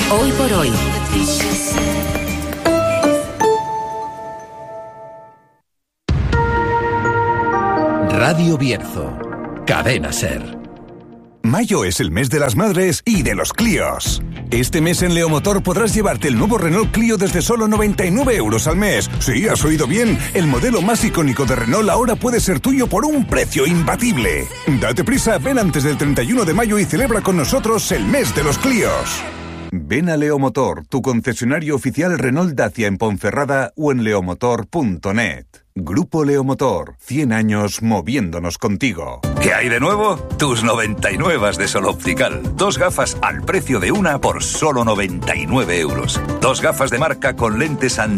Hoy por hoy. Radio Bierzo, Cadena SER. Mayo es el mes de las madres y de los Clios. Este mes en Leomotor podrás llevarte el nuevo Renault Clio desde solo 99 euros al mes. Sí, has oído bien. El modelo más icónico de Renault ahora puede ser tuyo por un precio imbatible. Date prisa, ven antes del 31 de mayo y celebra con nosotros el mes de los Clios. Ven a Leomotor, tu concesionario oficial Renault Dacia en Ponferrada o en leomotor.net. Grupo Leomotor, 100 años moviéndonos contigo. ¿Qué hay de nuevo? Tus 99 de Sol Optical. 2 gafas al precio de una por solo 99 euros. 2 gafas de marca con lentes